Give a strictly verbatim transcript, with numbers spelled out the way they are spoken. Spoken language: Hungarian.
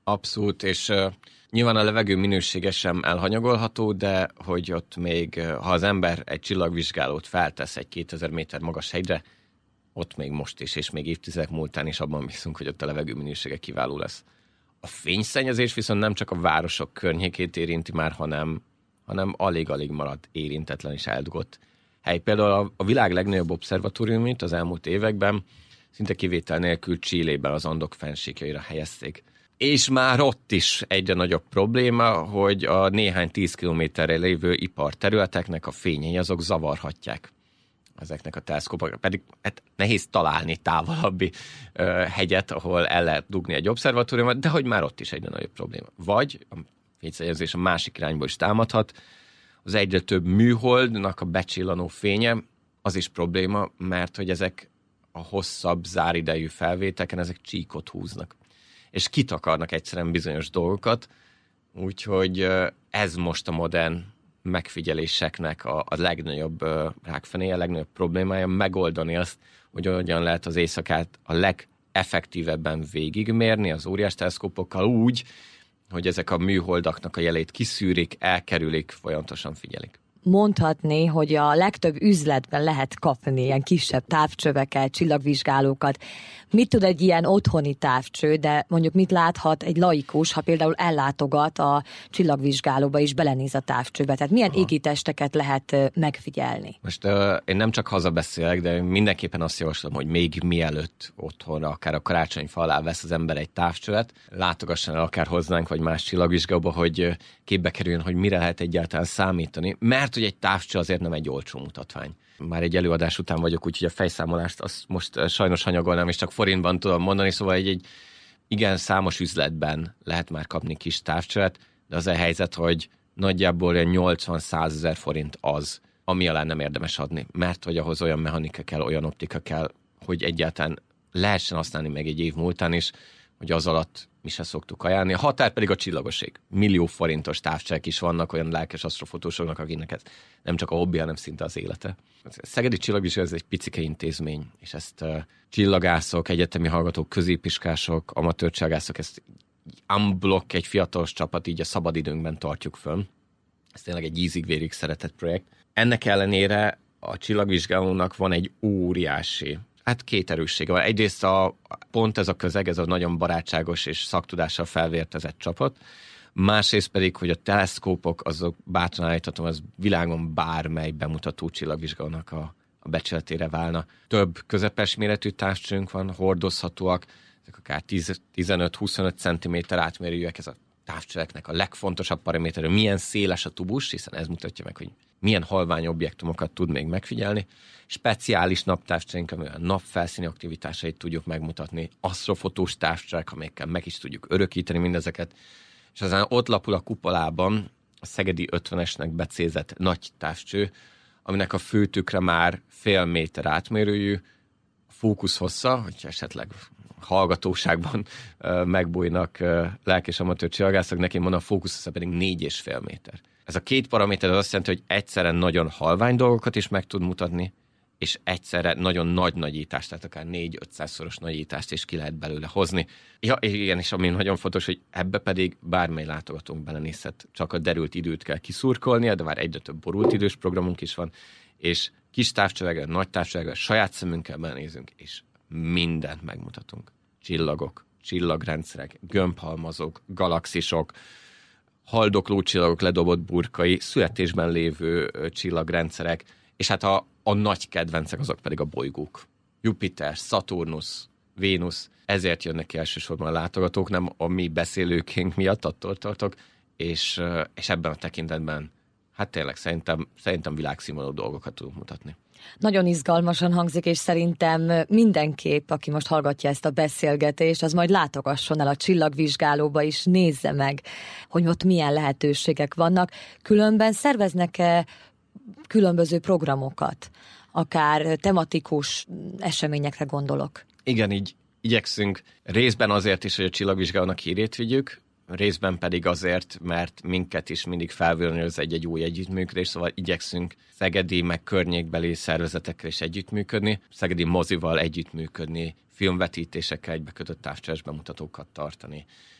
Abszolút, és uh, nyilván a levegő minősége sem elhanyagolható, de hogy ott még, uh, ha az ember egy csillagvizsgálót feltesz egy kétezer méter magas hegyre, ott még most is, és még évtizedek múltán is abban bízunk, hogy ott a levegő minősége kiváló lesz. A fényszennyezés viszont nem csak a városok környékét érinti már, hanem, hanem alig-alig marad érintetlen és eldugott hely. Például a, a világ legnagyobb obszervatóriumit az elmúlt években szinte kivétel nélkül Chilében az Andok fennsíkjaira helyezték. És már ott is egyre nagyobb probléma, hogy a néhány tíz kilométerre lévő iparterületeknek a fényei azok zavarhatják ezeknek a teleszkópok. Pedig hát nehéz találni távolabbi ö, hegyet, ahol el lehet dugni egy obszervatóriumot, de hogy már ott is egyre nagyobb probléma. Vagy a fényszennyezés a másik irányból is támadhat, az egyre több műholdnak a becsillanó fénye, az is probléma, mert hogy ezek a hosszabb záridejű felvételken ezek csíkot húznak. És kitakarnak egyszerűen bizonyos dolgokat, úgyhogy ez most a modern megfigyeléseknek a, a legnagyobb rákfenéje, a legnagyobb problémája, megoldani azt, hogy hogyan lehet az éjszakát a legeffektívebben végigmérni az óriás teleszkópokkal úgy, hogy ezek a műholdaknak a jelét kiszűrik, elkerülik, folyamatosan figyelik. Mondhatni, hogy a legtöbb üzletben lehet kapni ilyen kisebb távcsöveket, csillagvizsgálókat. Mit tud egy ilyen otthoni távcső, de mondjuk mit láthat egy laikus, ha például ellátogat a csillagvizsgálóba és belenéz a távcsőbe? Tehát milyen égitesteket lehet megfigyelni? Most uh, én nem csak hazabeszélek, de mindenképpen azt javaslom, hogy még mielőtt otthonra, akár a karácsonyfa alá vesz az ember egy távcsövet, látogasson el akár hozzánk, vagy más csillagvizsgálóba, hogy képbe kerüljön, hogy mire lehet egyáltalán számítani, mert hogy egy távcső azért nem egy olcsó mutatvány. Már egy előadás után vagyok, úgyhogy a fejszámolást azt most sajnos hanyagolnám, és csak forintban tudom mondani, szóval egy, egy igen számos üzletben lehet már kapni kis távcsövet, de az a helyzet, hogy nagyjából nyolcvan-százezer forint az, ami alá nem érdemes adni, mert hogy ahhoz olyan mechanika kell, olyan optika kell, hogy egyáltalán lehessen használni meg egy év múltán is, hogy az alatt mi se szoktuk ajánlani. A határ pedig a csillagoség. Millió forintos távcsövek is vannak olyan lelkes asztrofotósoknak, akinek ez nem csak a hobbi, hanem szinte az élete. A Szegedi Csillagvizsgáló ez egy picike intézmény, és ezt uh, csillagászok, egyetemi hallgatók, középiskások, amatőr csillagászok, ezt unblock, egy fiatalos csapat, így a szabadidőnkben tartjuk föl. Ez tényleg egy ízig-vérig szeretett projekt. Ennek ellenére a csillagvizsgálónak van egy óriási, hát két erőssége van. Egyrészt a, pont ez a közeg, ez a nagyon barátságos és szaktudással felvértezett csapat. Másrészt pedig, hogy a teleszkópok, azok bátran állíthatom, az világon bármely bemutató csillagvizsgálónak a, a becsületére válna. Több közepes méretű távcsőnk van, hordozhatóak, ezek akár tíz, tizenöt-huszonöt centiméter átmérőjűek, ez a távcsöveknek a legfontosabb paraméter, milyen széles a tubus, hiszen ez mutatja meg, hogy milyen halvány objektumokat tud még megfigyelni. Speciális naptávcsőink, amivel napfelszíni aktivitásait tudjuk megmutatni, asztrofotós távcsövek, amelyekkel meg is tudjuk örökíteni mindezeket, és aztán ott lapul a kupolában a Szegedi ötvenesnek becézett nagy távcső, aminek a főtükre már fél méter átmérőjű, a fókusz hossza, hogyha esetleg hallgatóságban uh, megbújnak uh, lelkés amatőr csillagászok, neki mondom, a fókusz hossza pedig négy és fél méter. Ez a két paraméter az azt jelenti, hogy egyszerre nagyon halvány dolgokat is meg tud mutatni, és egyszerre nagyon nagy nagyítást, tehát akár négy-ötszázszoros nagyítást is ki lehet belőle hozni. Ja, igen, és ami nagyon fontos, hogy ebbe pedig bármely látogatónk belenézhet, csak a derült időt kell kiszurkolnia, de már egyre több borult idős programunk is van, és kis távcsövekkel, nagy távcsövekkel, saját szemünkkel belenézünk, és mindent megmutatunk. Csillagok, csillagrendszerek, gömbhalmazok, galaxisok, haldokló csillagok, ledobott burkai, születésben lévő csillagrendszerek, és hát a, a nagy kedvencek azok pedig a bolygók. Jupiter, Saturnus, Vénusz, ezért jönnek ki elsősorban a látogatók, nem a mi beszélőkénk miatt, attól tartok, és, és ebben a tekintetben hát tényleg szerintem, szerintem világszínvonalú dolgokat tudunk mutatni. Nagyon izgalmasan hangzik, és szerintem mindenképp, aki most hallgatja ezt a beszélgetést, az majd látogasson el a csillagvizsgálóba is, nézze meg, hogy ott milyen lehetőségek vannak. Különben szerveznek-e különböző programokat, akár tematikus eseményekre gondolok? Igen, így igyekszünk részben azért is, hogy a csillagvizsgálónak hírét vigyük, részben pedig azért, mert minket is mindig felvillanyos egy-egy új együttműködés, szóval igyekszünk szegedi, meg környékbeli szervezetekkel is együttműködni, szegedi mozival együttműködni, filmvetítésekkel egybekötött távcsöves bemutatókat tartani,